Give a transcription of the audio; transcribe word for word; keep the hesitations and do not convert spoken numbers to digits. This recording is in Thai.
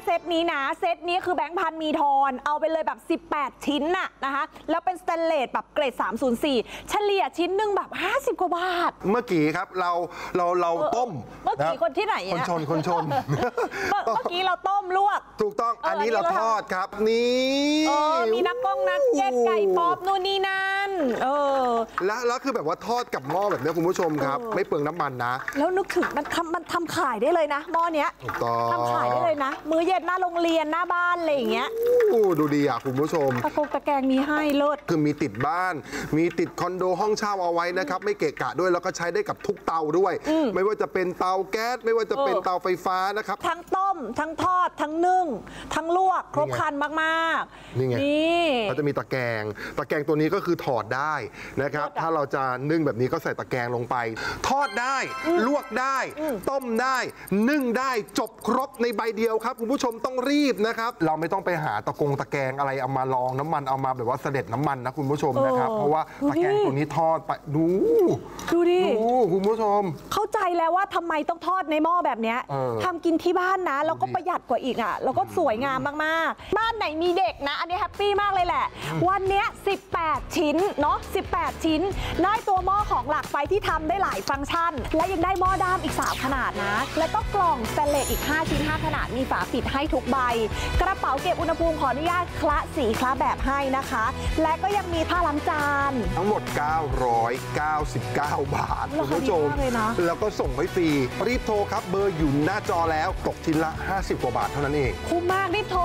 เซตนี้นะเซตนี้คือแบงค์พันมีทอนเอาไปเลยแบบสิบแปดชิ้นน่ะนะคะแล้วเป็นสแตนเลสแบบเกรดสามศูนย์สี่เฉลี่ยชิ้นหนึ่งแบบห้าสิบกว่าบาทเมื่อกี้ครับเราเราเราต้มเมื่อกี้คนที่ไหนคนชนคนชนเมื่อกี้เราต้มลวกถูกต้องอันนี้เราทอดครับนี่มีนักกงนักเก็ตไก่ป๊อปนู่นนี่นั่นเออแล้วแล้วคือแบบว่าทอดกับหม้อแบบนี้คุณผู้ชมครับไม่เปลืองน้ำมันนะแล้วนึกถึงมันทำมันทำขายได้เลยนะหม้อเนี้ยทำขายได้เลยนะมื้อเย็นหน้าโรงเรียนหน้าบ้านอะไรอย่างเงี้ยดูดีอ่ะคุณผู้ชมตะโกงตะแกรงมีให้เลิศคือมีติดบ้านมีติดคอนโดห้องเช่าเอาไว้นะครับไม่เกะกะด้วยแล้วก็ใช้ได้กับทุกเตาด้วยไม่ว่าจะเป็นเตาแก๊สไม่ว่าจะเป็นเตาไฟฟ้านะครับทั้งต้มทั้งทอดทั้งนึ่งทั้งลวกครบครันมากๆนี่ไงเขาจะมีตะแกรงตะแกรงตัวนี้ก็คือถอดได้นะครับถ้าเราจะนึ่งแบบนี้ก็ใส่ตะแกรงลงไปทอดได้ลวกได้ต้มได้นึ่งได้จบครบในใบเดียวครับคุณผู้ชมต้องรีบนะครับเราไม่ต้องไปหาตะกงตะแกรงอะไรเอามาลองน้ำมันเอามาแบบว่าเสด็จน้ำมันนะคุณผู้ชมนะครับเพราะว่าตะแกรงตัวนี้ทอดไปดูดูดิดูคุณผู้ชมเข้าใจแล้วว่าทำไมต้องทอดในหม้อแบบนี้ทำกินที่บ้านนะแล้วก็ประหยัดกว่าอีกอ่ะแล้วก็สวยงามมากๆบ้านไหนมีเด็กนะอันนี้แฮปปี้มากเลยแหละวันนี้สิบแปดชิ้นเนาะสิบแปดชิ้นได้ตัวหม้อของหลักไฟที่ทำได้หลายฟังก์ชันและยังได้หม้อด้ามอีกสามขนาดนะแล้วก็กล่องสแตนเลสอีกห้าชิ้นห้าขนาดมีฝาปิดให้ทุกใบกระเป๋าเก็บอุณหภูมิขออนุญาตคละสีคละแบบให้นะคะและก็ยังมีผ้าล้างจานทั้งหมดเก้าร้อยเก้าสิบเก้าบาทคุณผู้ชมแล้วก็ส่งให้ฟรีรีบโทรครับเบอร์อยู่หน้าจอแล้วตกชิ้นละห้าสิบกว่าบาทเท่านั้นเองคุ้มมากรีบโทร